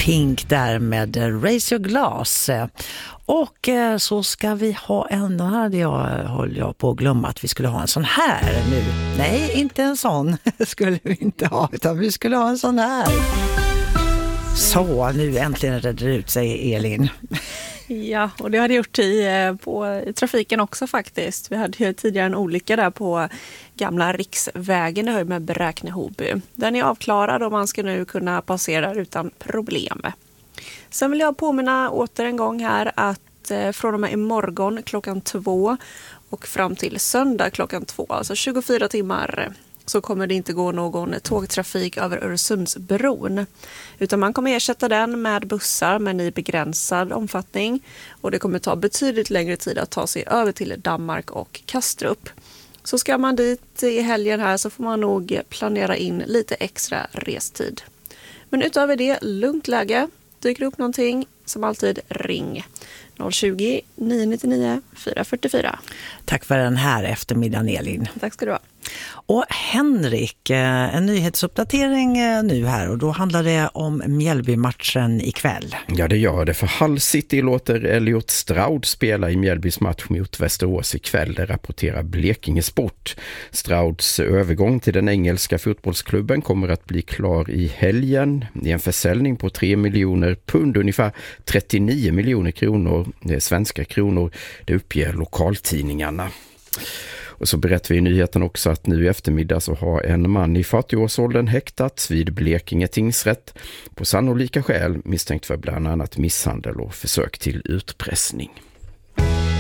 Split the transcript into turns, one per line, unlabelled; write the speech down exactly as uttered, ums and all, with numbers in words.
Pink där med Raise Your Glass. Och så ska vi ha en, hade jag, höll jag på att glömma att vi skulle ha en sån här nu. Nej, inte en sån skulle vi inte ha, utan vi skulle ha en sån här. Så, nu äntligen räddar det ut sig, Elin.
Ja, och det har det gjort i, på, i trafiken också faktiskt. Vi hade ju tidigare en olycka där på gamla riksvägen i höjd med Bräkne-Hoby. Den är avklarad och man ska nu kunna passera utan problem. Sen vill jag påminna åter en gång här att eh, från och med imorgon klockan två och fram till söndag klockan två, alltså tjugofyra timmar, så kommer det inte gå någon tågtrafik över Öresundsbron. Utan man kommer ersätta den med bussar men i begränsad omfattning. Och det kommer ta betydligt längre tid att ta sig över till Danmark och Kastrup. Så ska man dit i helgen här så får man nog planera in lite extra restid. Men utöver det, lugnt läge. Dyker upp någonting, som alltid ring noll tjugo, nio nio nio, fyra fyra fyra.
Tack för den här eftermiddagen, Elin.
Tack ska du ha.
Och Henrik, en nyhetsuppdatering nu här, och då handlar det om Mjällby-matchen ikväll.
Ja, det gör det. För Hull City låter Elliot Stroud spela i Mjällbys match mot Västerås ikväll. Det rapporterar Blekinge Sport. Strouds övergång till den engelska fotbollsklubben kommer att bli klar i helgen. I en försäljning på tre miljoner pund, ungefär trettionio miljoner kronor, det är svenska kronor, det uppger lokaltidningarna. Och så berättar vi i nyheten också att nu i eftermiddag så har en man i fyrtioårsåldern häktats vid Blekinge tingsrätt på sannolika skäl misstänkt för bland annat misshandel och försök till utpressning.